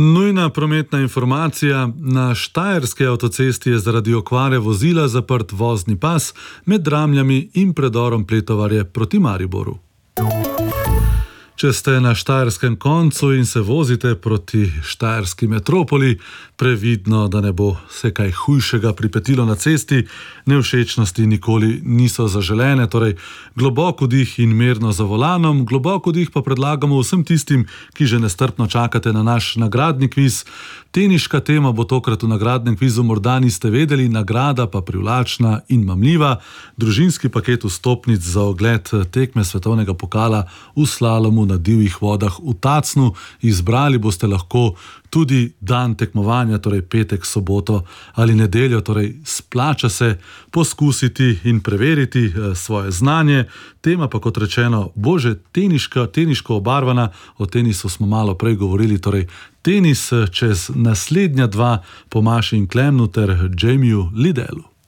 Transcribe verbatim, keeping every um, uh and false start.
Nujna prometna informacija. Na štajerski avtocesti je zaradi okvare vozila zaprt vozni pas med Dramljami in predorom Pletovarje proti Mariboru. Če ste na štajerskem koncu in se vozite proti štajerski metropoli, previdno, da ne bo se kaj hujšega pripetilo na cesti. Nevšečnosti nikoli niso zaželene, torej globok vdih in mirno za volanom. Globok vdih pa predlagamo vsem tistim, ki že nestrpno čakate na naš nagradni kviz. Teniška tema bo tokrat v nagradnem kvizu, morda niste vedeli, nagrada pa privlačna in mamljiva. Družinski paket vstopnic za ogled tekme svetovnega pokala v slalomu na divjih vodah v Tacnu. Izbrali boste lahko tudi dan tekmovanja, torej petek, soboto ali nedeljo, torej splača se poskusiti in preveriti svoje znanje. Tema pa, kot rečeno, bo že teniška, teniško obarvana. O tenisu smo malo prej govorili, torej tenis čez naslednja dva po Maši in Klemnu ter Jamieju Lidelu.